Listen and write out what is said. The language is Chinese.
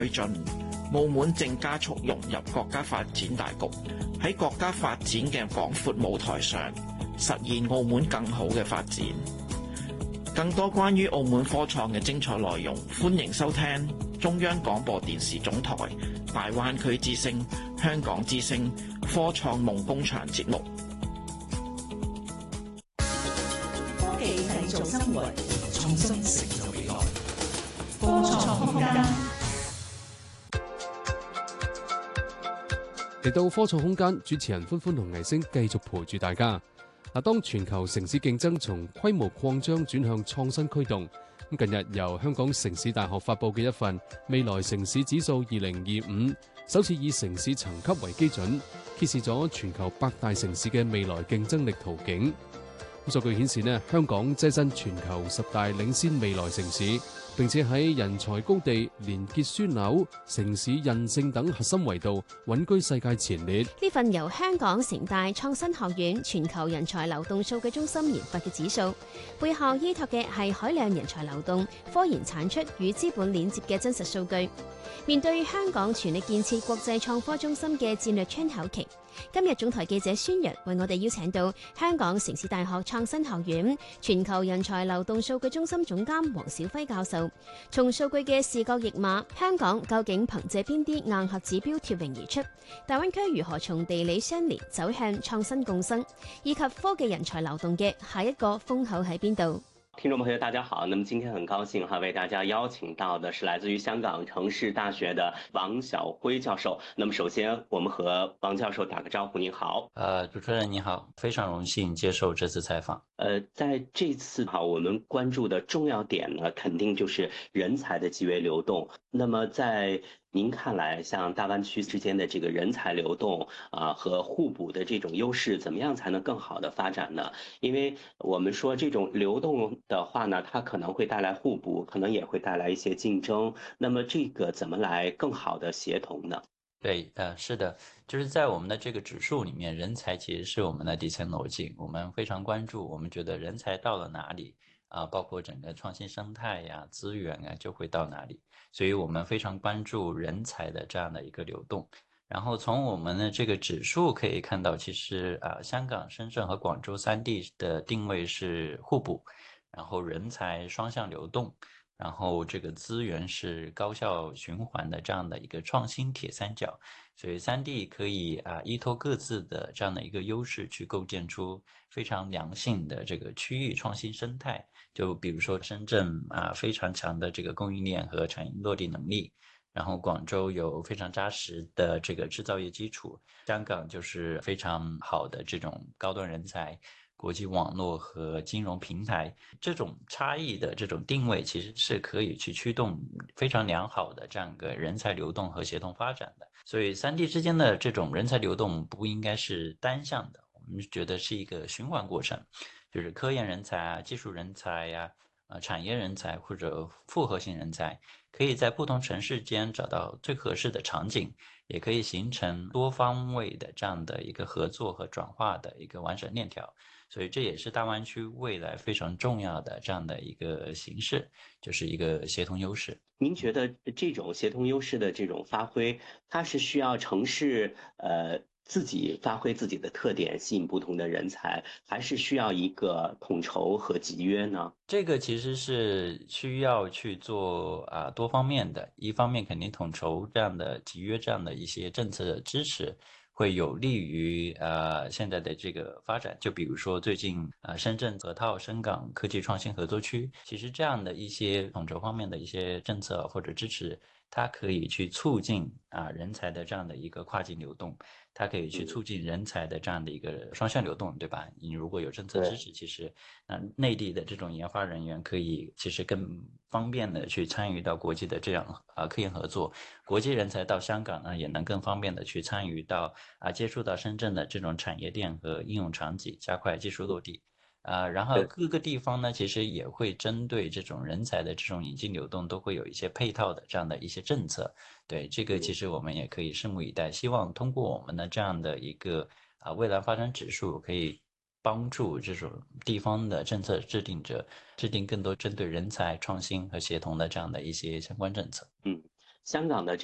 推進，澳門正加速融入國家發展大局，喺國家發展嘅廣闊舞台上，實現澳門更好嘅發展。更多關於澳門科創嘅精彩內容，歡迎收聽中央廣播電視總台大灣區之聲、香港之聲科創夢工場節目。 科技製造生活，創新成就未來。科創空間。 嚟到科創空間，主持人歡歡同藝星繼續陪住大家。當全球城市競爭從規模擴張轉向創新驅動，近日由香港城市大學發佈嘅一份未來城市指數2025，首次以城市層級為基準，揭示咗全球8大城市嘅未來競爭力途徑。數據顯示香港躋身全球10大領先未來城市，並且喺人才高地、連結樞紐、城市韌性等核心維度穩居世界前列。 呢份由香港城大創新學院全球人才流動數據中心研發嘅指數，背後依託嘅係海量人才流動、科研產出與資本鏈接嘅真實數據。面對香港全力建設國際創科中心嘅戰略窗口期，今日總台記者孫陽為我哋邀請到香港城市大學創新學院全球人才流動數據中心總監黃小輝教授，從數據嘅視覺譯碼，香港究竟憑借邊啲硬核指標脫穎而出？大灣區如何從地理相連走向創新共生？以及科技人才流動嘅下一個風口喺邊度？ 听众朋友大家好，那么今天很高兴为大家邀请到的是来自于香港城市大学的王晓辉教授。那么首先我们和王教授打个招呼。您好。 主持人你好，非常荣幸接受这次采访。 在这次我们关注的重要点呢，肯定就是人才的集约流动。那么在您看来，像大湾区之间的这个人才流动和互补的这种优势，怎么样才能更好的发展呢？因为我们说这种流动的话呢，它可能会带来互补，可能也会带来一些竞争。那么这个怎么来更好的协同呢？ 对，是的，就是在我们的这个指数里面，人才其实是我们的底层逻辑，我们非常关注，我们觉得人才到了哪里包括整个创新生态呀、资源就会到哪里，所以我们非常关注人才的这样的一个流动。然后从我们的这个指数可以看到，其实香港、深圳和广州3地的定位是互补，然后人才双向流动，然后这个资源是高效循环的这样的一个创新铁三角，所以3地可以依托各自的这样的一个优势去构建出非常良性的这个区域创新生态。就比如说深圳非常强的这个供应链和产业落地能力，然后广州有非常扎实的这个制造业基础，香港就是非常好的这种高端人才、国际网络和金融平台。这种差异的这种定位其实是可以去驱动非常良好的这样一个人才流动和协同发展的。所以3地之间的这种人才流动不应该是单向的，我们觉得是一个循环过程，就是科研人才技术人才产业人才或者复合性人才，可以在不同城市间找到最合适的场景，也可以形成多方位的这样的一个合作和转化的一个完整链条。所以这也是大湾区未来非常重要的这样的一个形式，就是一个协同优势。 您觉得这种协同优势的这种发挥，它是需要城市自己发挥自己的特点，吸引不同的人才，还是需要一个统筹和集约呢？ 这个其实是需要去做多方面的，一方面肯定统筹这样的集约这样的一些政策的支持，会有利于现在的这个发展。就比如说最近深圳河套深港科技创新合作区，其实这样的一些统筹方面的一些政策或者支持，它可以去促进人才的这样的一个跨境流动，它可以去促进人才的这样的一个双向流动，对吧？你如果有政策支持，其实内地的这种研发人员可以其实更方便的去参与到国际的这样科研合作，国际人才到香港呢也能更方便的去参与到接触到深圳的这种产业链和应用场景，加快技术落地。然后各个地方呢其实也会针对这种人才的这种引进流动都会有一些配套的这样的一些政策。对，这个其实我们也可以拭目以待，希望通过我们的这样的一个未来发展指数，可以帮助这种地方的政策制定者制定更多针对人才创新和协同的这样的一些相关政策。 香港的